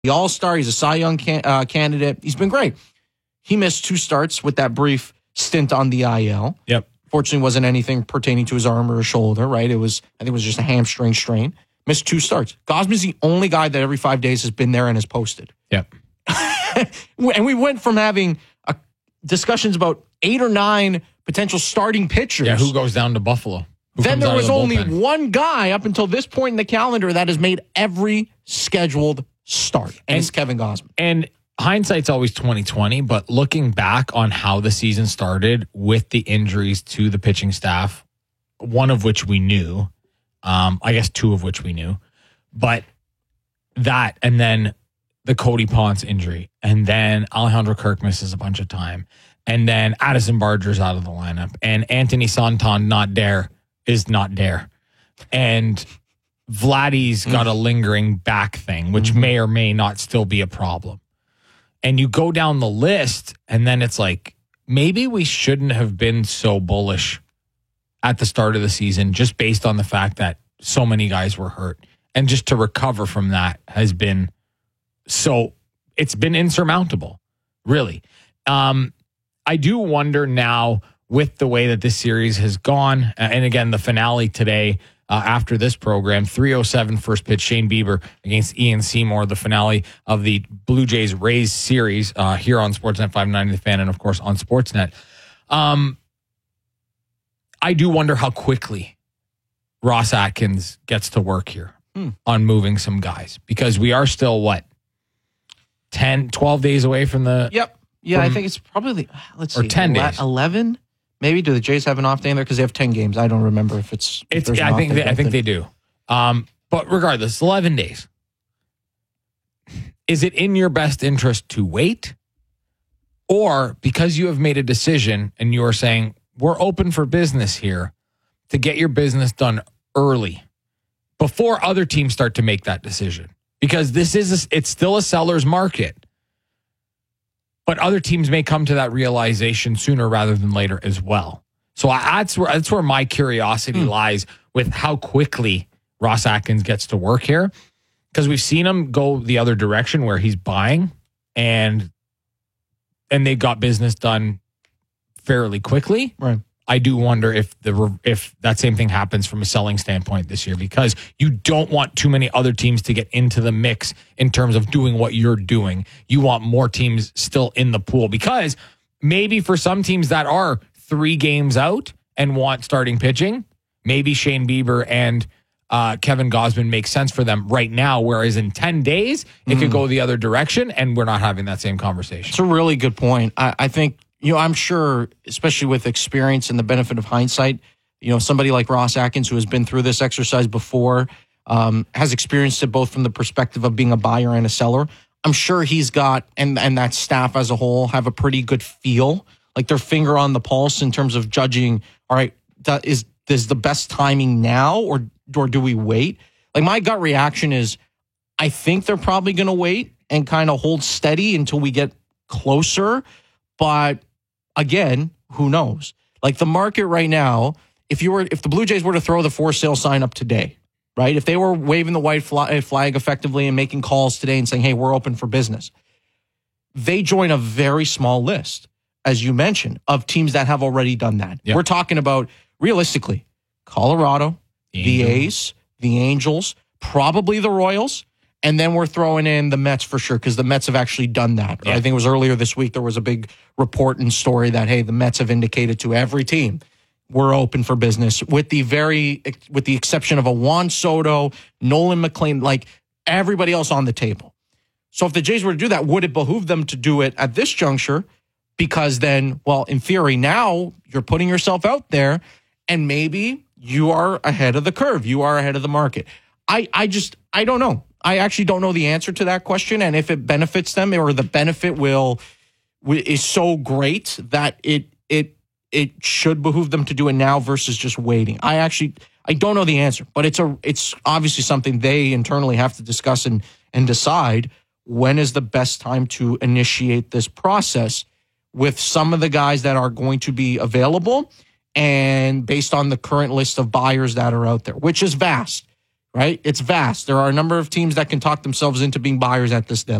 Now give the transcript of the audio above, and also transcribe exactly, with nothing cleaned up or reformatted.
the All-Star. He's a Cy Young can, uh, candidate. He's been great. He missed two starts with that brief stint on the I L. Yep. Fortunately, wasn't anything pertaining to his arm or his shoulder, right? It was, I think it was just a hamstring strain. Missed two starts. Gausman's the only guy that every five days has been there and has posted. Yep. And we went from having a, discussions about eight or nine potential starting pitchers. Yeah, who goes down to Buffalo? Who then there was the only bullpen? one guy up until this point in the calendar that has made every scheduled start, and, And- it's Kevin Gausman. And hindsight's always twenty twenty, but looking back on how the season started with the injuries to the pitching staff, one of which we knew, um, I guess two of which we knew, but that and then the Cody Ponce injury, and then Alejandro Kirk misses a bunch of time, and then Addison Barger's out of the lineup, and Anthony Santon not there is not there, and Vladdy's got a lingering back thing, which may or may not still be a problem. And you go down the list, and then it's like, maybe we shouldn't have been so bullish at the start of the season just based on the fact that so many guys were hurt. And just to recover from that has been so, it's been insurmountable, really. Um, I do wonder now with the way that this series has gone, and again, the finale today, Uh, after this program, three oh seven first pitch, Shane Bieber against Ian Seymour, the finale of the Blue Jays Rays series uh, here on Sportsnet five ninety The Fan and, of course, on Sportsnet. Um, I do wonder how quickly Ross Atkins gets to work here hmm. on moving some guys, because we are still, what, ten, twelve days away from the... Yep. Yeah, from, I think it's probably, let's or see. ten days. eleven? Maybe do the Jays have an off day in there because they have ten games? I don't remember if it's. If it's. I think. They, I think they do. Um, but regardless, eleven days. Is it in your best interest to wait, or because you have made a decision and you are saying we're open for business here, to get your business done early before other teams start to make that decision? Because this is a, it's still a seller's market. But other teams may come to that realization sooner rather than later as well. So I, that's where that's where my curiosity mm. lies with how quickly Ross Atkins gets to work here, because we've seen him go the other direction where he's buying and and they got business done fairly quickly. Right. I do wonder if the if that same thing happens from a selling standpoint this year, because you don't want too many other teams to get into the mix in terms of doing what you're doing. You want more teams still in the pool, because maybe for some teams that are three games out and want starting pitching, maybe Shane Bieber and uh, Kevin Gausman make sense for them right now, whereas in ten days, it mm. could go the other direction, and we're not having that same conversation. It's a really good point. I, I think... You know, I'm sure, especially with experience and the benefit of hindsight, you know, somebody like Ross Atkins, who has been through this exercise before, um, has experienced it both from the perspective of being a buyer and a seller. I'm sure he's got, and and that staff as a whole have a pretty good feel, like their finger on the pulse in terms of judging, all right, that is, is the best timing now, or, or do we wait? Like, my gut reaction is, I think they're probably going to wait and kind of hold steady until we get closer. But again, who knows? Like, the market right now, if you were, if the Blue Jays were to throw the for sale sign up today, right? If they were waving the white flag effectively and making calls today and saying, hey, we're open for business, they join a very small list, as you mentioned, of teams that have already done that. Yep. We're talking about, realistically, Colorado, the, the A's, the Angels, probably the Royals. And then we're throwing in the Mets for sure, because the Mets have actually done that. Yeah. I think it was earlier this week, there was a big report and story that, hey, the Mets have indicated to every team, we're open for business, with the very, with the exception of a Juan Soto, Nolan McLean, like everybody else on the table. So if the Jays were to do that, would it behoove them to do it at this juncture? Because then, well, in theory, now you're putting yourself out there, and maybe you are ahead of the curve. You are ahead of the market. I, I just, I don't know. I actually don't know the answer to that question, and if it benefits them, or the benefit will is so great that it it it should behoove them to do it now versus just waiting. I actually I don't know the answer, but it's a it's obviously something they internally have to discuss and and decide when is the best time to initiate this process with some of the guys that are going to be available, and based on the current list of buyers that are out there, which is vast. right? It's vast. There are a number of teams that can talk themselves into being buyers at this